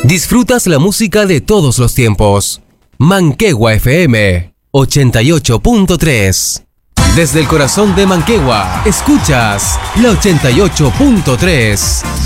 Disfrutas la música de todos los tiempos. Manquehua FM 88.3. Desde el corazón de Manquehua, escuchas la 88.3.